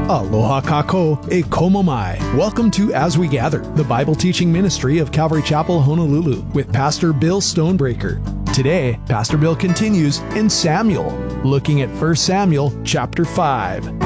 Aloha kako e komo mai. Welcome to As We Gather, the Bible teaching ministry of Calvary Chapel, Honolulu, with Pastor Bill Stonebreaker. Today, Pastor Bill continues in Samuel, looking at 1 Samuel chapter 5.